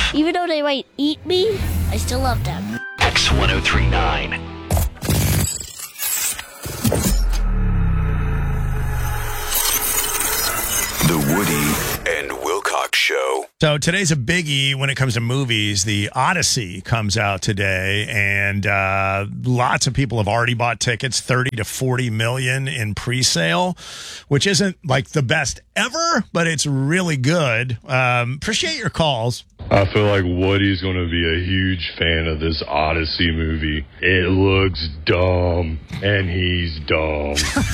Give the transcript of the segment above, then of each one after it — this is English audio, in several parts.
Even though they might eat me, I still love them. X1039. The Woody and Wilcox Show. So today's a biggie when it comes to movies. The Odyssey comes out today, and lots of people have already bought tickets, 30 to 40 million in pre-sale, which isn't like the best ever, but it's really good. Appreciate your calls. I feel like Woody's going to be a huge fan of this Odyssey movie. It looks dumb, and he's dumb.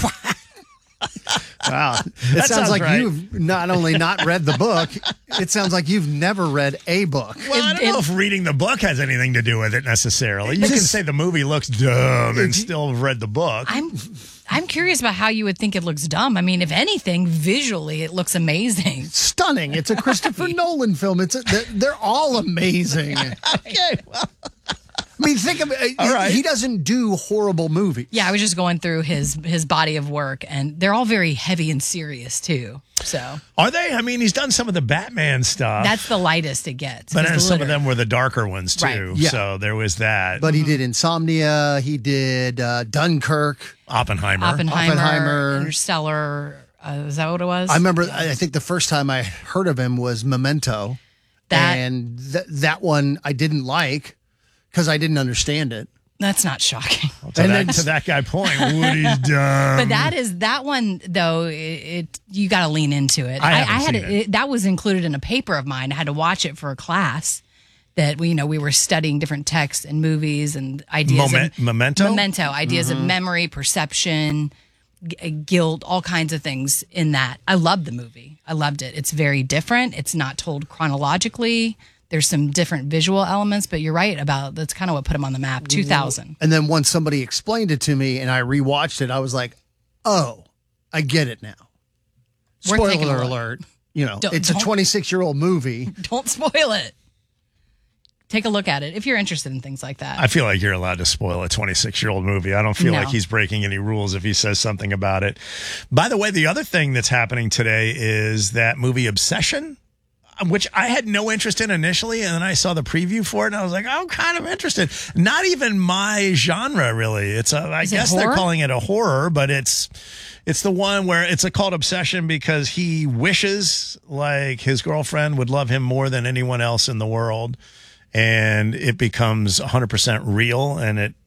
Wow. It sounds like right. you've not only not read the book, it sounds like you've never read a book. Well, I don't know if reading the book has anything to do with it necessarily. You can say the movie looks dumb and still have read the book. I'm curious about how you would think it looks dumb. I mean, if anything, visually it looks amazing. Stunning. It's a Christopher Nolan film. They're all amazing. Okay, well. I mean, think of it. Right. He doesn't do horrible movies. Yeah, I was just going through his body of work, and they're all very heavy and serious, too. So Are they? I mean, he's done some of the Batman stuff. that's the lightest it gets. But is then the some of litter. them were the darker ones, too. Right. Yeah. So there was that. But he did Insomnia. He did Dunkirk. Oppenheimer. Interstellar. Is that what it was? I remember, I think the first time I heard of him was Memento. And that one I didn't like because I didn't understand it. That's not shocking. To that guy point, Woody's dumb. But that one though, you got to lean into it. I haven't seen it. That was included in a paper of mine. I had to watch it for a class that we were studying different texts and movies and ideas. Memento? Memento, ideas of memory, perception, guilt, all kinds of things in that. I loved the movie. I loved it. It's very different. It's not told chronologically. There's some different visual elements, but you're right about that's kind of what put him on the map. 2000. And then once somebody explained it to me and I rewatched it, I was like, oh, I get it now. We're taking a Spoiler look. alert. It's a Don't- 26-year-old movie. Don't spoil it. Take a look at it if you're interested in things like that. I feel like you're allowed to spoil a 26-year-old movie. I don't feel No. like he's breaking any rules if he says something about it. By the way, the other thing that's happening today is that movie Obsession, which I had no interest in initially, and then I saw the preview for it, and I was like, I'm kind of interested. Not even my genre, really. I guess they're calling it a horror, but it's the one where it's called Obsession because he wishes like his girlfriend would love him more than anyone else in the world, and it becomes 100% real, and it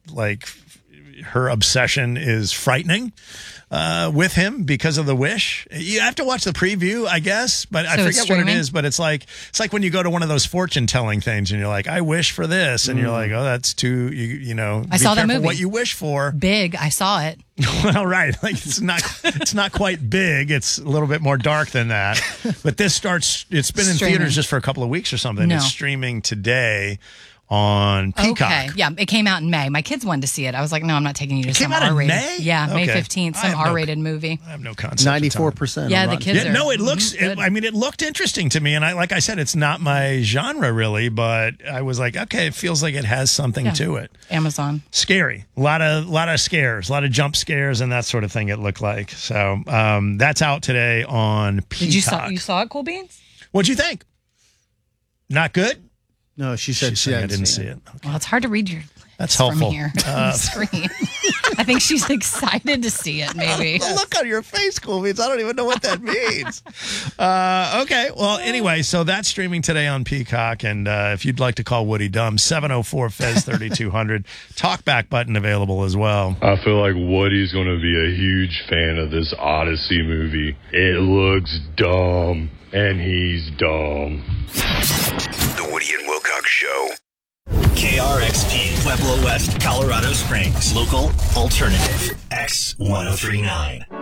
her obsession is frightening with him because of the wish. You have to watch the preview, I guess, but I forget what it is. But it's like when you go to one of those fortune telling things and you're like, I wish for this, and you're like, oh, that's too I saw that movie. What you wish for. Big. I saw it. Well, right. Like it's not quite big. It's a little bit more dark than that. But this starts. It's been in theaters just for a couple of weeks or something. No. It's streaming today on Peacock. Okay. Yeah, it came out in May. My kids wanted to see it. I was like, no, I'm not taking you to some came out in R-rated. May? Yeah, May Okay. 15th, some R-rated movie. I have no concept. 94%. Yeah, the kids are. No, it looks. It looked interesting to me, and like I said, it's not my genre really, but I was like, okay, it feels like it has something to it. Amazon. Scary, a lot of scares, a lot of jump scares, and that sort of thing. It looked like so. That's out today on Peacock. Did you saw it, Cool Beans? What'd you think? Not good. No, she said she I didn't see it. Well, it's hard to read your. That's from helpful. here on the screen. I think she's excited to see it. Maybe. The look on your face, Cool Beans. I don't even know what that means. Okay. Well, anyway, so that's streaming today on Peacock. And if you'd like to call Woody dumb, 704-FEZ-3200. Talkback button available as well. I feel like Woody's going to be a huge fan of this Odyssey movie. It looks dumb, and he's dumb. The Woody and Wilcox Show. KRXP Pueblo West, Colorado Springs. Local alternative. X1039.